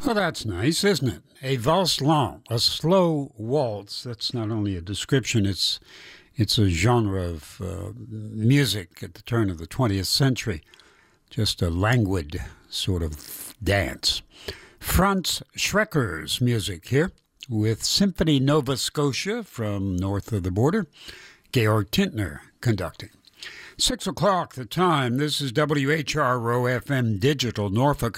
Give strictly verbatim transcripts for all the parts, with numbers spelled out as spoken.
Well, that's nice, isn't it? A valse lente, a slow waltz. That's not only a description, it's it's a genre of uh, music at the turn of the twentieth century. Just a languid sort of dance. Franz Schrecker's music here with Symphony Nova Scotia from north of the border. Georg Tintner conducting. Six o'clock the time. This is W H R O F M Digital Norfolk.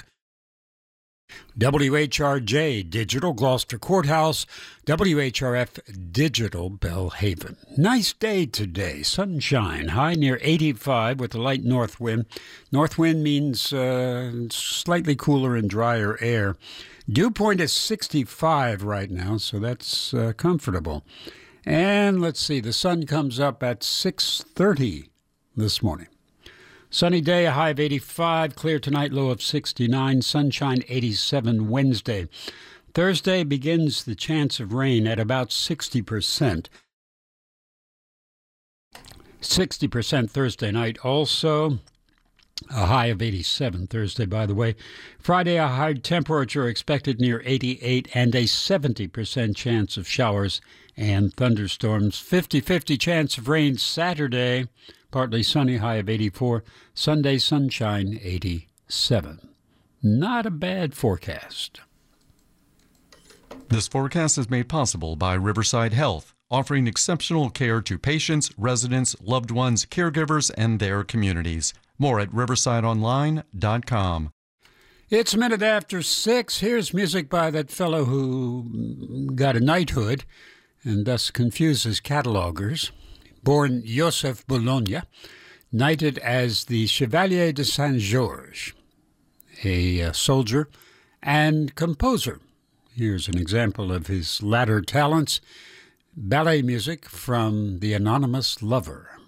W H R J Digital Gloucester Courthouse, W H R F Digital Belhaven. Nice day today, sunshine, high near eighty-five with a light north wind. North wind means uh, slightly cooler and drier air. Dew point is sixty-five right now, so that's uh, comfortable. And let's see, the sun comes up at six thirty this morning. Sunny day, a high of eighty-five, clear tonight, low of sixty-nine, sunshine eighty-seven Wednesday. Thursday begins the chance of rain at about sixty percent. sixty percent Thursday night also. A high of eighty-seven Thursday, by the way. Friday, a high temperature expected near eighty-eight and a seventy percent chance of showers and thunderstorms. fifty-fifty chance of rain Saturday. Partly sunny, high of eighty-four. Sunday, sunshine, eighty-seven. Not a bad forecast. This forecast is made possible by Riverside Health, offering exceptional care to patients, residents, loved ones, caregivers, and their communities. More at riverside online dot com. It's a minute after six. Here's music by that fellow who got a knighthood and thus confuses catalogers. Born Joseph Bologna, knighted as the Chevalier de Saint-Georges, a uh, soldier and composer. Here's an example of his latter talents. Ballet music from The Anonymous Lover.